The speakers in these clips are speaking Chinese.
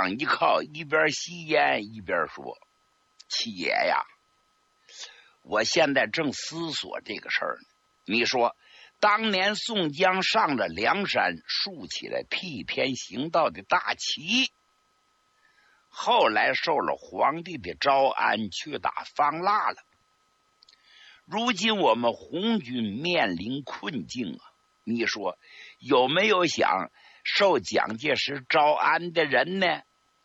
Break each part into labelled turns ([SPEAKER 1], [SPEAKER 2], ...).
[SPEAKER 1] 上一靠，一边吸烟一边说：“七爷呀，我现在正思索这个事儿呢。你说，当年宋江上了梁山，竖起了替天行道的大旗，后来受了皇帝的招安，去打方腊了。如今我们红军面临困境啊，你说有没有想受蒋介石招安的人呢？”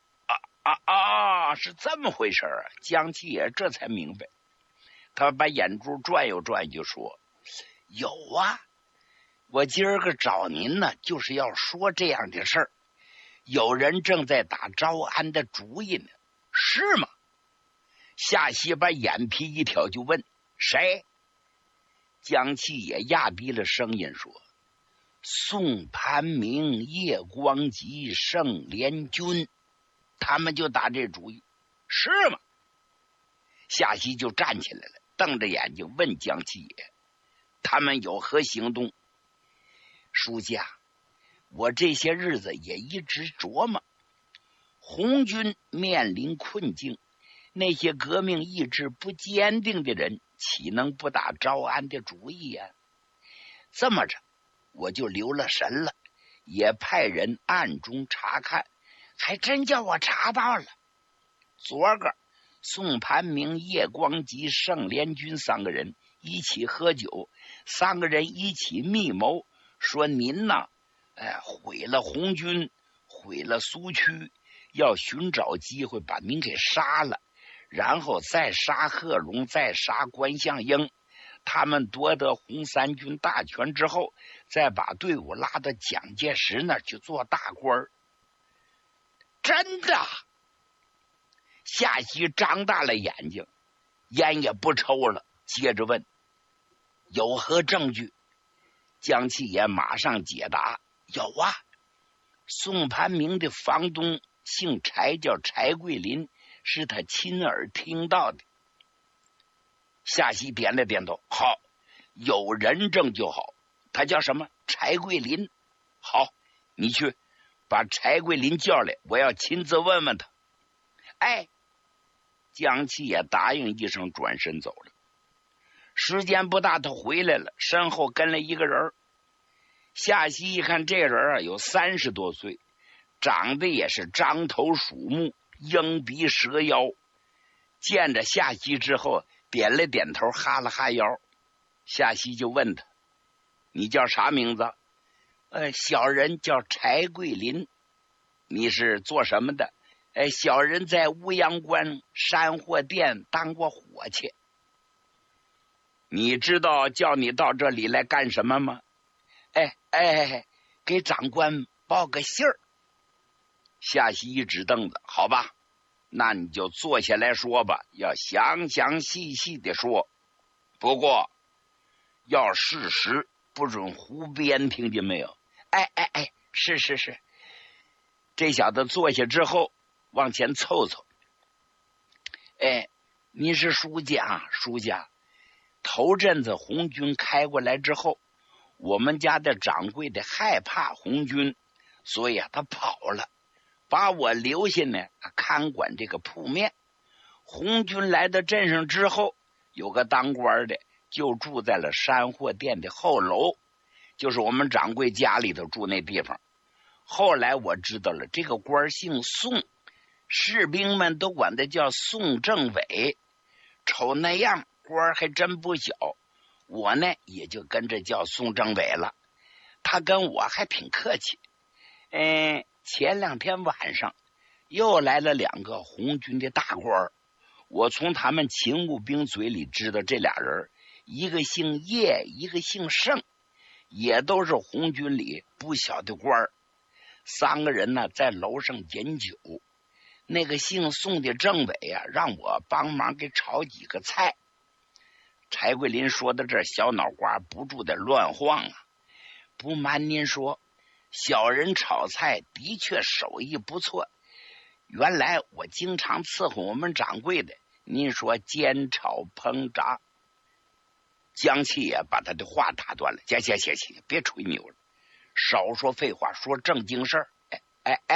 [SPEAKER 1] 是这么回事啊！江七爷这才明白，他把眼珠转悠转，就说：“有啊，我今儿个找您呢，就是要说这样的事儿。有人正在打招安的主意呢，是吗？”夏曦把眼皮一挑，就问：“谁？”江七爷压低了声音说：“宋盘明、叶光吉、盛联军，他们就打这主意，是吗？”夏曦就站起来了，瞪着眼睛问江七爷：“他们有何行动？”书家，我这些日子也一直琢磨，红军面临困境，那些革命意志不坚定的人，岂能不打招安的主意呀？这么着，我就留了神了，也派人暗中查看，还真叫我查到了。昨个宋盘明、叶光吉、盛联军三个人一起喝酒，三个人一起密谋，说您呢，毁了红军，毁了苏区，要寻找机会把您给杀了，然后再杀贺龙，再杀关向英。他们夺得红三军大权之后，再把队伍拉到蒋介石那儿去做大官。真的？夏曦张大了眼睛，烟也不抽了，接着问：“有何证据？”江七爷马上解答：“有啊，宋盘明的房东姓柴，叫柴桂林，是他亲耳听到的。”夏曦点了点头：“好，有人证就好。他叫什么？柴桂林。好，你去把柴桂林叫来，我要亲自问问他。”哎，江七也答应一声，转身走了。时间不大，他回来了，身后跟了一个人。夏曦一看，这人啊有30多岁，长得也是獐头鼠目，鹰鼻蛇腰。见着夏曦之后，点了点头，哈了哈腰。夏曦就问他：“你叫啥名字？”“小人叫柴桂林。”“你是做什么的？”“小人在乌阳关山货店当过伙计。”“你知道叫你到这里来干什么吗？”“给长官报个信儿。”夏曦一指凳子：“好吧，那你就坐下来说吧，要详详细细的说，不过要事实，不准胡编，听见没有？”“是。”这小子坐下之后往前凑凑：“你是书家，头阵子红军开过来之后，我们家的掌柜的害怕红军，所以他跑了，把我留下呢，看管这个铺面。红军来到镇上之后，有个当官的就住在了山货店的后楼，就是我们掌柜家里头住那地方。后来我知道了，这个官姓宋，士兵们都管他叫宋政委，瞅那样官还真不小，我呢也就跟着叫宋政委了。他跟我还挺客气。前2天晚上又来了2个红军的大官，我从他们勤务兵嘴里知道这俩人，一个姓叶，一个姓盛，也都是红军里不小的官。3个人呢在楼上饮酒，那个姓宋的政委啊，让我帮忙给炒几个菜。”柴桂林说到这儿，小脑瓜不住的乱晃啊。不瞒您说，小人炒菜的确手艺不错，原来我经常伺候我们掌柜的，您说煎炒烹炸。江七也把他的话打断了：“行，别吹牛了，少说废话，说正经事儿。